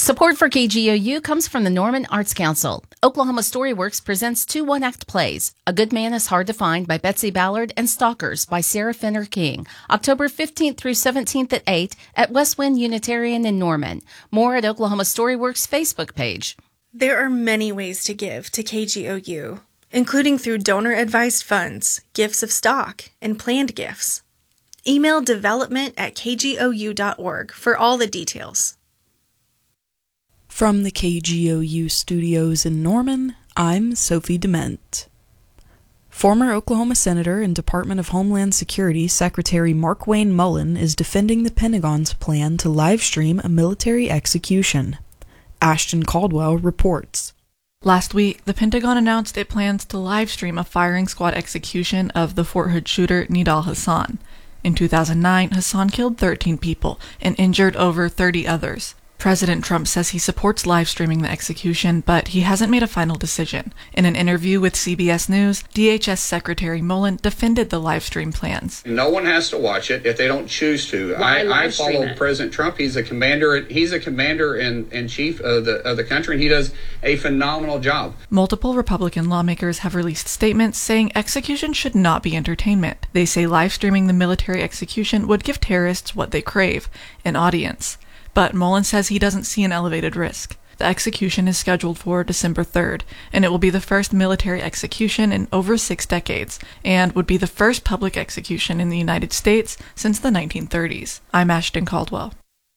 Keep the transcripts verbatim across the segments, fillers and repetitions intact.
Support for K G O U comes from the Norman Arts Council. Oklahoma Storyworks presents two one-act plays, A Good Man is Hard to Find by Betsy Ballard and Stalkers by Sarah Fenner King, October fifteenth through seventeenth at eight at West Wind Unitarian in Norman. More at Oklahoma Storyworks Facebook page. There are many ways to give to K G O U, including through donor-advised funds, gifts of stock, and planned gifts. Email development at k g o u dot org for all the details. From the K G O U studios in Norman, I'm Sophie Dement. Former Oklahoma Senator and Department of Homeland Security Secretary Markwayne Mullin is defending the Pentagon's plan to livestream a military execution. Ashton Caldwell reports. Last week, the Pentagon announced it plans to livestream a firing squad execution of the Fort Hood shooter Nidal Hasan. In two thousand nine, Hasan killed thirteen people and injured over thirty others. President Trump says he supports live streaming the execution, but he hasn't made a final decision. In an interview with C B S News, D H S Secretary Mullin defended the live stream plans. No one has to watch it if they don't choose to. I, I follow it. President Trump. He's a commander. He's a commander in, in chief of the of the country, and he does a phenomenal job. Multiple Republican lawmakers have released statements saying execution should not be entertainment. They say live streaming the military execution would give terrorists what they crave, an audience. But Mullin says he doesn't see an elevated risk. The execution is scheduled for December third, and it will be the first military execution in over six decades, and would be the first public execution in the United States since the nineteen thirties. I'm Ashton Caldwell.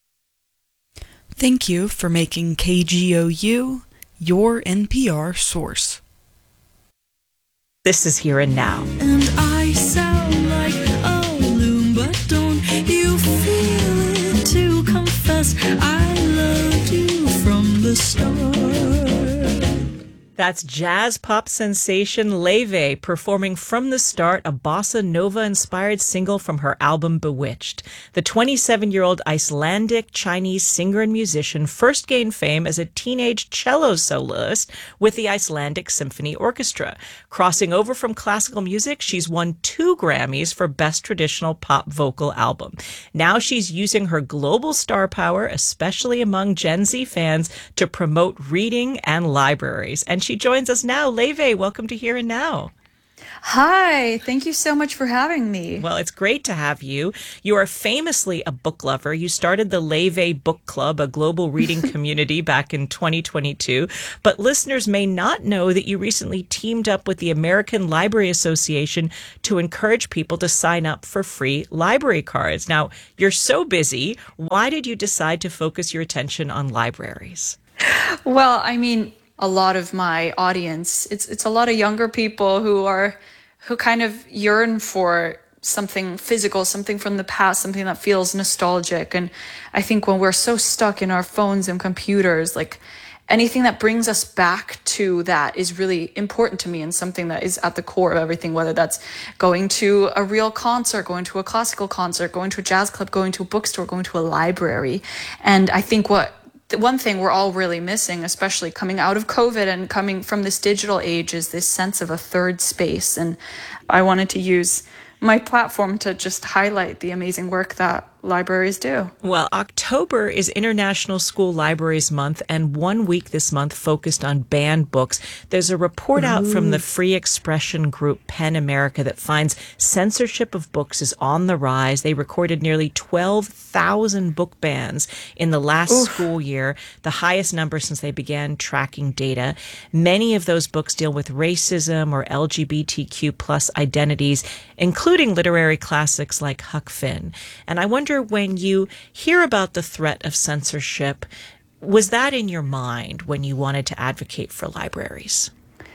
Thank you for making K G O U your N P R source. This is Here and Now. And I sound like a loon, but don't you feel it to confess I loved you from the start. That's jazz pop sensation Laufey performing From the Start, a bossa nova-inspired single from her album Bewitched. The twenty-seven-year-old Icelandic Chinese singer and musician first gained fame as a teenage cello soloist with the Icelandic Symphony Orchestra. Crossing over from classical music, she's won two Grammys for Best Traditional Pop Vocal Album. Now she's using her global star power, especially among Gen Z fans, to promote reading and libraries. And she joins us now. Laufey, welcome to Here and Now. Hi, thank you so much for having me. Well, it's great to have you. You are famously a book lover. You started the Laufey Book Club, a global reading community, back in twenty twenty-two. But listeners may not know that you recently teamed up with the American Library Association to encourage people to sign up for free library cards. Now, you're so busy. Why did you decide to focus your attention on libraries? Well, I mean, a lot of my audience, it's it's a lot of younger people who are who kind of yearn for something physical, something from the past, something that feels nostalgic. And I think when we're so stuck in our phones and computers, like anything that brings us back to that is really important to me, and something that is at the core of everything, whether that's going to a real concert, going to a classical concert, going to a jazz club, going to a bookstore, going to a library. And I think what the one thing we're all really missing, especially coming out of COVID and coming from this digital age, is this sense of a third space. And I wanted to use my platform to just highlight the amazing work that libraries do. Well, October is International School Libraries Month, and one week this month focused on banned books. There's a report Ooh. out from the free expression group PEN America that finds censorship of books is on the rise. They recorded nearly twelve thousand book bans in the last Oof. school year, the highest number since they began tracking data. Many of those books deal with racism or L G B T Q plus identities, including literary classics like Huck Finn. And I wonder, when you hear about the threat of censorship, was that in your mind when you wanted to advocate for libraries?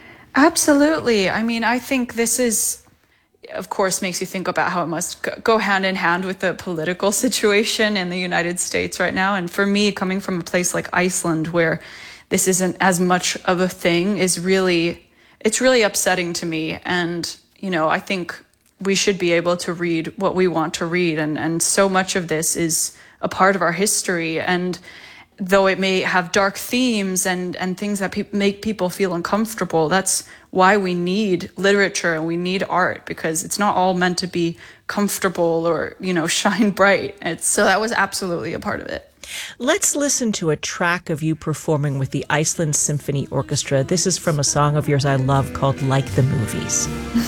Absolutely. I mean, I think this is, of course, makes you think about how it must go hand in hand with the political situation in the United States right now. And for me, coming from a place like Iceland, where this isn't as much of a thing, is really, it's really upsetting to me. And, you know, I think we should be able to read what we want to read. And, and so much of this is a part of our history. And though it may have dark themes and, and things that pe- make people feel uncomfortable, that's why we need literature and we need art, because it's not all meant to be comfortable or, you know, shine bright. It's, so that was absolutely a part of it. Let's listen to a track of you performing with the Iceland Symphony Orchestra. This is from a song of yours I love called Like the Movies.